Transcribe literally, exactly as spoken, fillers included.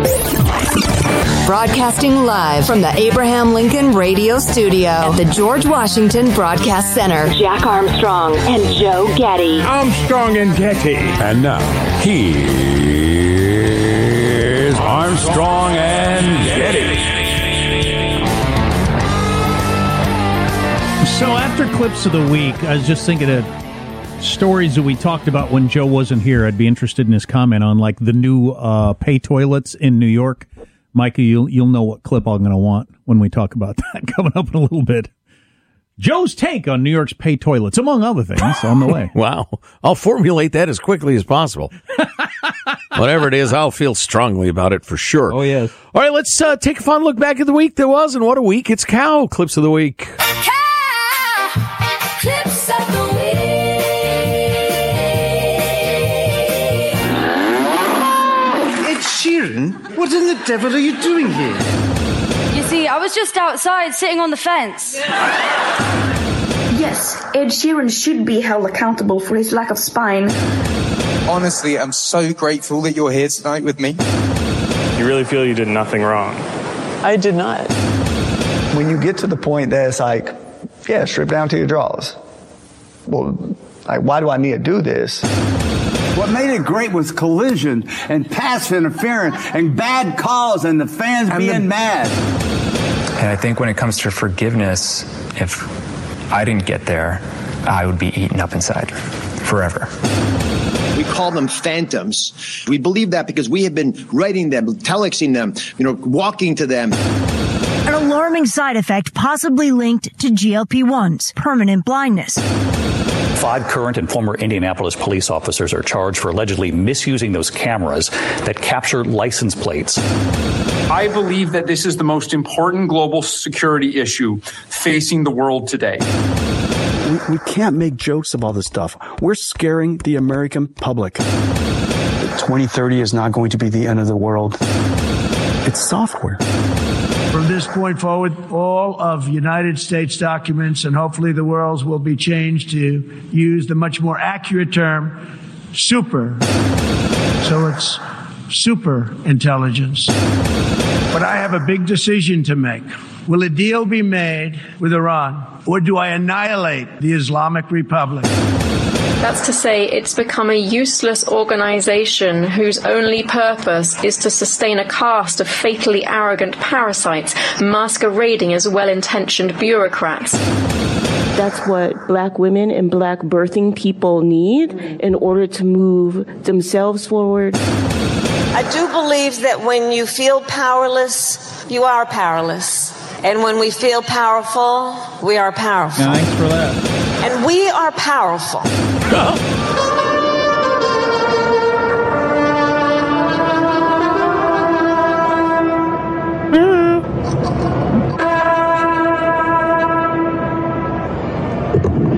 Broadcasting live from the Abraham Lincoln Radio Studio at the George Washington Broadcast Center. Jack Armstrong and Joe Getty. Armstrong and Getty. And now, here's Armstrong and Getty. So after clips of the week, I was just thinking of stories that we talked about when Joe wasn't here. I'd be interested in his comment on, like, the new uh, pay toilets in New York. Micah, you'll, you'll know what clip I'm going to want when we talk about that coming up in a little bit. Joe's take on New York's pay toilets, among other things, on the way. Wow. I'll formulate that as quickly as possible. Whatever it is, I'll feel strongly about it for sure. Oh, yes. All right, let's uh, take a fun look back at the week that was, and what a week. It's Cow Clips of the Week. Cow Clips of the Week. Ed Sheeran? What in the devil are you doing here? You see, I was just outside sitting on the fence. Yes, Ed Sheeran should be held accountable for his lack of spine. Honestly, I'm so grateful that you're here tonight with me. You really feel you did nothing wrong? I did not. When you get to the point that it's like, yeah, strip down to your drawers. Well, like, why do I need to do this? What made it great was collision and pass interference and bad calls and the fans and being the- mad. And I think when it comes to forgiveness, if I didn't get there, I would be eaten up inside forever. We call them phantoms. We believe that because we have been writing them, telexing them, you know, walking to them. An alarming side effect possibly linked to G L P ones, permanent blindness. Five current and former Indianapolis police officers are charged for allegedly misusing those cameras that capture license plates. I believe that this is the most important global security issue facing the world today. We, we can't make jokes of all this stuff. We're scaring the American public. twenty thirty is not going to be the end of the world. It's software. From this point forward, all of United States documents and hopefully the world's will be changed to use the much more accurate term, super. So it's super intelligence. But I have a big decision to make. Will a deal be made with Iran, or do I annihilate the Islamic Republic? That's to say, it's become a useless organization whose only purpose is to sustain a caste of fatally arrogant parasites masquerading as well-intentioned bureaucrats. That's what black women and black birthing people need in order to move themselves forward. I do believe that when you feel powerless, you are powerless. And when we feel powerful, we are powerful. Thanks for that. And we are powerful.